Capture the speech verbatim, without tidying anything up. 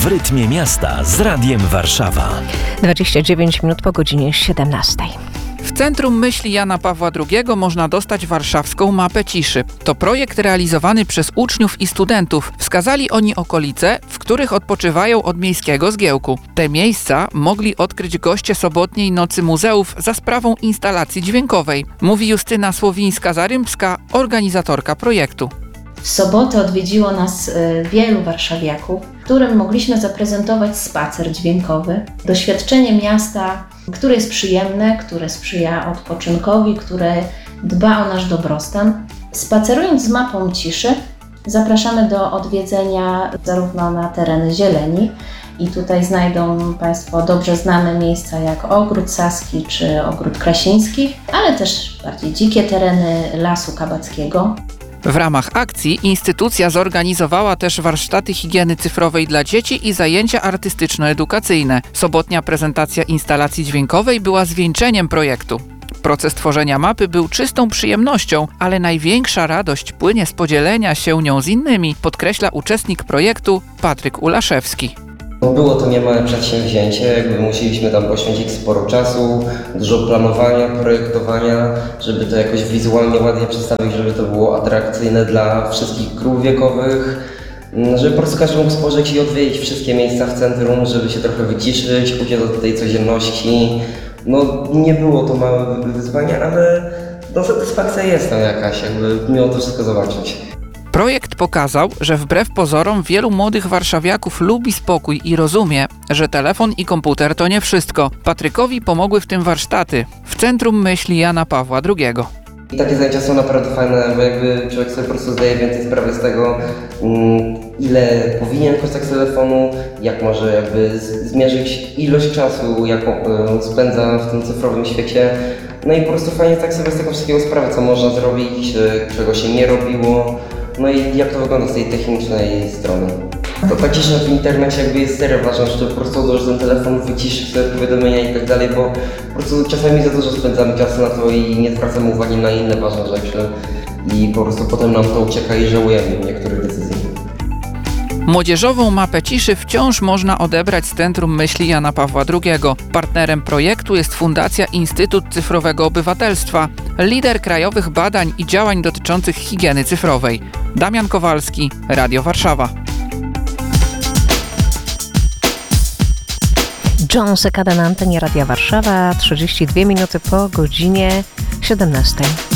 W rytmie miasta z Radiem Warszawa. dwadzieścia dziewięć minut po godzinie siedemnastej. W Centrum Myśli Jana Pawła drugiego można dostać warszawską mapę ciszy. To projekt realizowany przez uczniów i studentów. Wskazali oni okolice, w których odpoczywają od miejskiego zgiełku. Te miejsca mogli odkryć goście sobotniej Nocy Muzeów za sprawą instalacji dźwiękowej, mówi Justyna Słowińska-Zarymska, organizatorka projektu. W sobotę odwiedziło nas wielu warszawiaków, którym mogliśmy zaprezentować spacer dźwiękowy, doświadczenie miasta, które jest przyjemne, które sprzyja odpoczynkowi, które dba o nasz dobrostan. Spacerując z mapą ciszy, zapraszamy do odwiedzenia zarówno na tereny zieleni i tutaj znajdą Państwo dobrze znane miejsca jak Ogród Saski czy Ogród Krasiński, ale też bardziej dzikie tereny Lasu Kabackiego. W ramach akcji instytucja zorganizowała też warsztaty higieny cyfrowej dla dzieci i zajęcia artystyczno-edukacyjne. Sobotnia prezentacja instalacji dźwiękowej była zwieńczeniem projektu. Proces tworzenia mapy był czystą przyjemnością, ale największa radość płynie z podzielenia się nią z innymi, podkreśla uczestnik projektu Patryk Ulaszewski. Było to niemałe przedsięwzięcie, jakby musieliśmy tam poświęcić sporo czasu, dużo planowania, projektowania, żeby to jakoś wizualnie ładnie przedstawić, żeby to było atrakcyjne dla wszystkich grup wiekowych, żeby po prostu każdy mógł spojrzeć i odwiedzić wszystkie miejsca w centrum, żeby się trochę wyciszyć, uciec od tej codzienności. No nie było to małe wyzwanie, ale no, satysfakcja jest tam jakaś, jakby miło to wszystko zobaczyć. Projekt pokazał, że wbrew pozorom wielu młodych warszawiaków lubi spokój i rozumie, że telefon i komputer to nie wszystko. Patrykowi pomogły w tym warsztaty w Centrum Myśli Jana Pawła drugiego. I takie zajęcia są naprawdę fajne, bo jakby człowiek sobie po prostu zdaje więcej sprawy z tego, ile powinien korzystać z telefonu, jak może jakby zmierzyć ilość czasu, jaką spędza w tym cyfrowym świecie. No i po prostu fajnie tak sobie z tego wszystkiego sprawę, co można zrobić, czego się nie robiło. No i jak to wygląda z tej technicznej strony. To tak cisza w internecie jakby jest serio ważne, że po prostu odłożysz ten telefon, wyciszysz sobie powiadomienia i tak dalej, bo po prostu czasami za dużo spędzamy czasu na to i nie zwracamy uwagi na inne ważne rzeczy i po prostu potem nam to ucieka i żałujemy niektórych decyzji. Młodzieżową mapę ciszy wciąż można odebrać z Centrum Myśli Jana Pawła drugiego. Partnerem projektu jest Fundacja Instytut Cyfrowego Obywatelstwa, lider krajowych badań i działań dotyczących higieny cyfrowej. Damian Kowalski, Radio Warszawa. John Sekada na antenie Radia Warszawa, trzydzieści dwie minuty po godzinie siedemnastej.